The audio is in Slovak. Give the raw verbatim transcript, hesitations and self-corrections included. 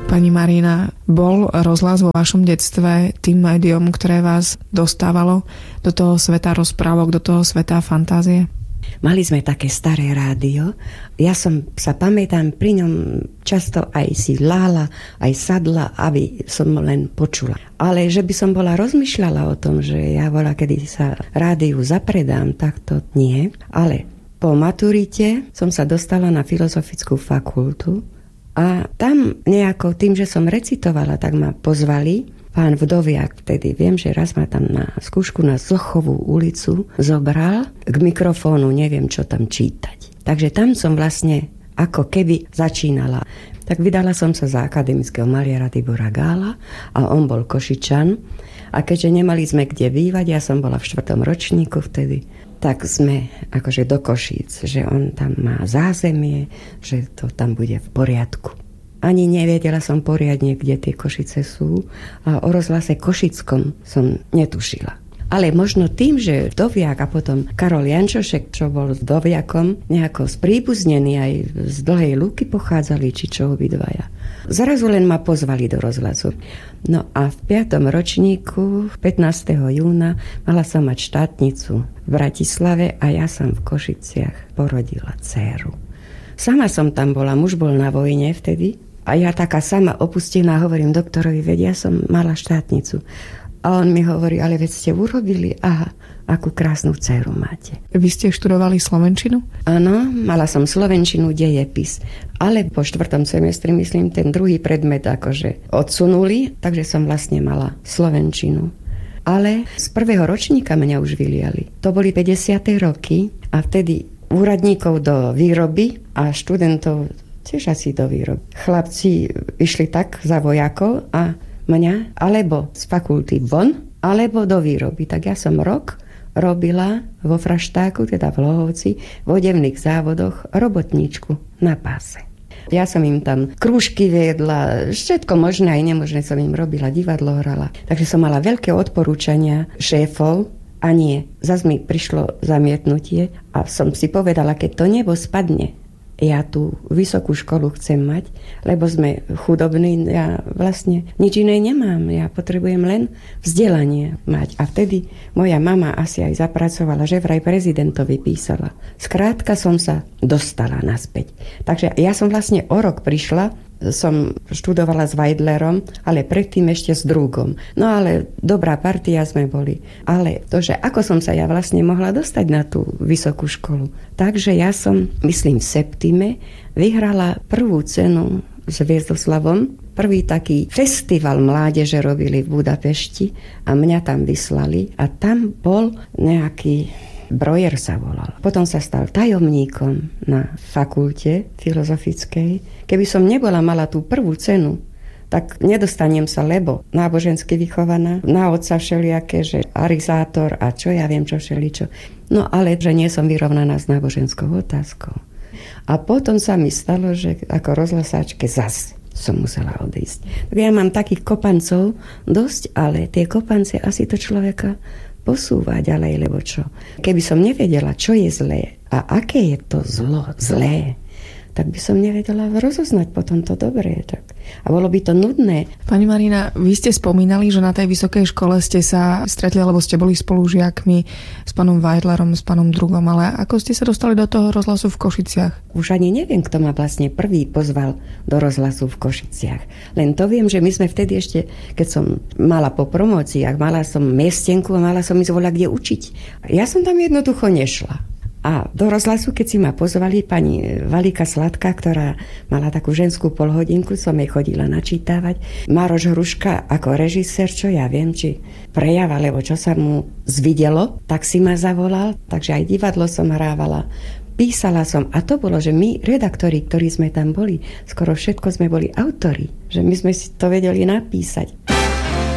Pani Marina, bol rozhlas vo vašom detstve tým médium, ktoré vás dostávalo do toho sveta rozprávok, do toho sveta fantázie? Mali sme také staré rádio. Ja som sa pamätám, pri ňom často aj si lála, aj sadla, aby som len počula. Ale že by som bola rozmýšľala o tom, že ja bola, kedy sa rádiu zapredám, tak to nie. Ale po maturite som sa dostala na filozofickú fakultu a tam nejako tým, že som recitovala, tak ma pozvali. Pán Vdoviak, vtedy viem, že raz ma tam na skúšku na Zlchovú ulicu zobral k mikrofónu, neviem, čo tam čítať. Takže tam som vlastne ako keby začínala. Tak vydala som sa za akademického maliara Tibora Gála a on bol Košičan. A keďže nemali sme kde bývať, ja som bola v štvrtom ročníku vtedy, tak sme akože do Košíc, že on tam má zázemie, že to tam bude v poriadku. Ani nevedela som poriadne, kde tie Košice sú a o rozhlase košickom som netušila. Ale možno tým, že Vdoviak a potom Karol Jančošek, čo bol s Vdoviakom, nejako spríbuznený aj z Dlhej Lúky pochádzali, či čo obidvaja. Zrazu len ma pozvali do rozhlasu. No a v piatom ročníku, pätnásteho júna, mala som mať štátnicu v Bratislave a ja som v Košiciach porodila dcéru. Sama som tam bola, muž bol na vojne vtedy a ja taká sama opustená hovorím doktorovi, veď ja som mala štátnicu. A on mi hovorí, ale veď ste urobili, aha, akú krásnu dceru máte. Vy ste študovali slovenčinu? Áno, mala som slovenčinu, dejepis, ale po štvrtom semestri, myslím, ten druhý predmet akože odsunuli, takže som vlastne mala slovenčinu. Ale z prvého ročníka mňa už vyliali. To boli päťdesiate roky a vtedy úradníkov do výroby a študentov tiež asi do výroby. Chlapci išli tak za vojakov a mňa alebo z fakulty von, alebo do výroby. Tak ja som rok robila vo Fraštáku, teda v Lohovci, v odevných závodoch robotníčku na páse. Ja som im tam krúžky viedla, všetko možné aj nemožné som im robila, divadlo hrala. Takže som mala veľké odporúčania šéfov a nie. Zas mi prišlo zamietnutie a som si povedala, keď to nebo spadne, ja tú vysokú školu chcem mať, lebo sme chudobní, ja vlastne nič iné nemám, ja potrebujem len vzdelanie mať. A vtedy moja mama asi aj zapracovala, že vraj prezidentovi písala. Skrátka som sa dostala naspäť. Takže ja som vlastne o rok prišla, som študovala s Weidlerom, ale predtým ešte s Drúgom. No ale dobrá partia sme boli. Ale to, že ako som sa ja vlastne mohla dostať na tú vysokú školu. Takže ja som, myslím, v septime vyhrala prvú cenu s Hviezdoslavom. Prvý taký festival mládeže robili v Budapešti a mňa tam vyslali a tam bol nejaký Brojer sa volal. Potom sa stal tajomníkom na fakulte filozofickej. Keby som nebola mala tú prvú cenu, tak nedostanem sa, lebo nábožensky vychovaná, na otca všelijaké, že arizátor a čo ja viem, čo všeličo. No ale, že nie som vyrovnaná s náboženskou otázkou. A potom sa mi stalo, že ako rozhlasáčke zas som musela odísť. Tak ja mám takých kopancov dosť, ale tie kopance asi to človeka posúvať, ale lebo čo. Keby som nevedela, čo je zlé a aké je to zlo, zlé, tak by som nevedela rozoznať potom to dobré. Tak. A bolo by to nudné. Pani Marina, vy ste spomínali, že na tej vysokej škole ste sa stretli, alebo ste boli spolužiakmi s pánom Weidlerom, s pánom Drugom, ale ako ste sa dostali do toho rozhlasu v Košiciach? Už ani neviem, kto ma vlastne prvý pozval do rozhlasu v Košiciach. Len to viem, že my sme vtedy ešte, keď som mala po promóciách, mala som miestenku a mala som ísť voľa kde učiť. Ja som tam jednoducho nešla. A do rozhlasu, keď si ma pozvali pani Valika Sladká, ktorá mala takú ženskú polhodinku, som jej chodila načítavať. Maroš Hruška ako režisér, čo ja viem, či prejav, alebo čo sa mu zvidelo, tak si ma zavolal. Takže aj divadlo som hrávala. Písala som a to bolo, že my, redaktori, ktorí sme tam boli, skoro všetko sme boli autori. Že my sme si to vedeli napísať.